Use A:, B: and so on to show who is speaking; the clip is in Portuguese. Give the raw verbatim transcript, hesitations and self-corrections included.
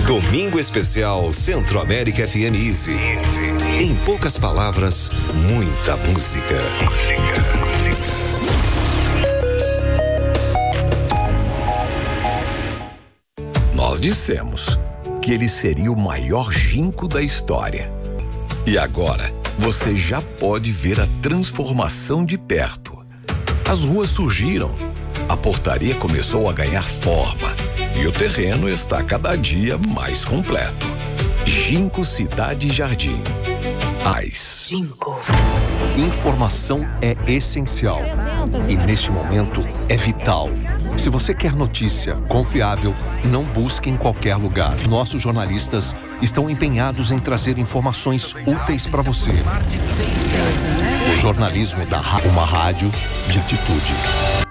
A: Domingo Especial Centro-América F M Easy. Em poucas palavras, muita música.
B: Nós dissemos que ele seria o maior ginkgo da história. E agora, você já pode ver a transformação de perto. As ruas surgiram, a portaria começou a ganhar forma e o terreno está cada dia mais completo. Ginkgo Cidade Jardim. Ais.
C: Ginkgo.
D: Informação é essencial e neste momento é vital. Se você quer notícia confiável, não busque em qualquer lugar. Nossos jornalistas estão empenhados em trazer informações úteis para você. O jornalismo da uma rádio de atitude.